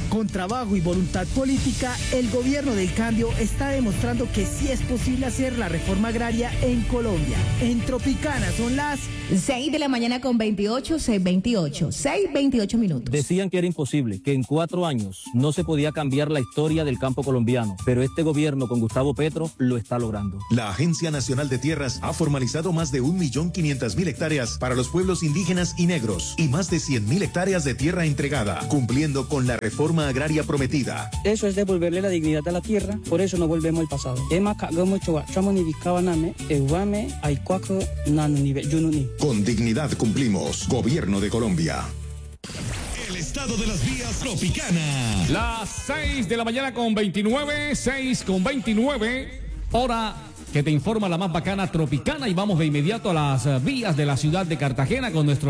Con trabajo y voluntad política, el gobierno del cambio está demostrando que sí es posible hacer la reforma agraria en Colombia. En Tropicana son las 6 de la mañana con 28, 6:28 minutos. Decían que era imposible, que en 4 años no se podía cambiar la historia del campo colombiano, pero este gobierno con Gustavo Petro lo está logrando. La Agencia Nacional de Tierras ha formalizado más de 1.500.000 hectáreas para los pueblos indígenas y negros y más de 100.000 hectáreas de tierra entregada, cumpliendo con la reforma agraria prometida. Eso es devolverle la dignidad a la tierra, por eso no volvemos al pasado. Con dignidad cumplimos. Gobierno de Colombia. El estado de las vías Tropicana. Las 6 de la mañana con 29, 6:29, hora que te informa la más bacana Tropicana, y vamos de inmediato a las vías de la ciudad de Cartagena con nuestro